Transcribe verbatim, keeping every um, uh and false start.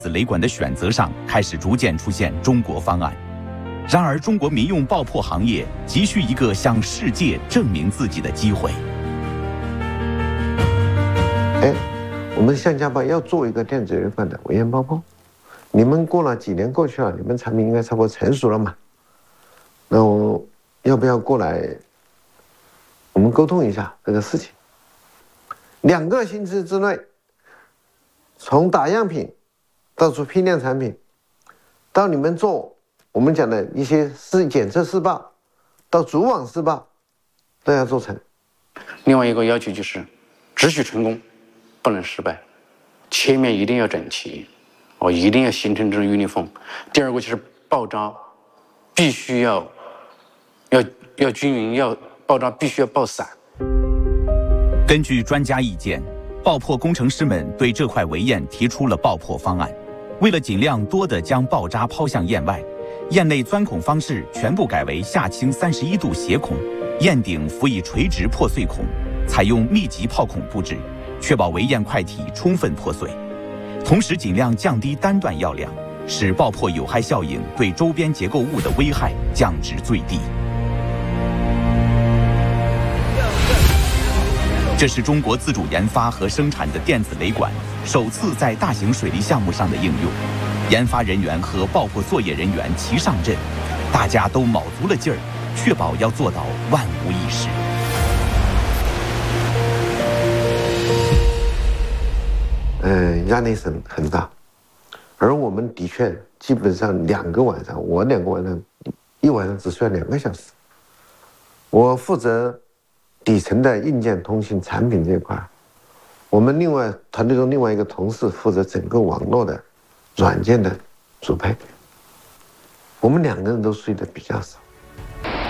子雷管的选择上开始逐渐出现中国方案。然而，中国民用爆破行业急需一个向世界证明自己的机会。 哎，我们橡胶爆要做一个电子雷管的微烟爆破，你们过了几年过去了，你们产品应该差不多成熟了嘛？那我要不要过来？我们沟通一下这个事情。两个星期之内，从打样品到出批量产品，到你们做我们讲的一些试检测试爆，到主网试爆，都要做成。 另外一个要求就是只许成功，不能失败，切面一定要整齐，哦，一定要形成这种 uniform。第二个就是爆炸必须要要要均匀，要爆炸必须要爆散。 根据专家意见，爆破工程师们对这块围堰提出了爆破方案。为了尽量多地将爆渣抛向堰外，堰内钻孔方式全部改为下倾三十一度斜孔，堰顶辅以垂直破碎孔，采用密集炮孔布置，确保围堰块体充分破碎，同时尽量降低单段药量，使爆破有害效应对周边结构物的危害降至最低。这是中国自主研发和生产的电子雷管首次在大型水利项目上的应用，研发人员和爆破作业人员齐上阵，大家都卯足了劲儿，确保要做到万无一失。 嗯，压力是很大，而我们的确基本上两个晚上，我两个晚上，一晚上只睡两个小时。我负责底层的硬件通信产品这一块，我们另外团队中另外一个同事负责整个网络的软件的组配。我们两个人都睡得比较少。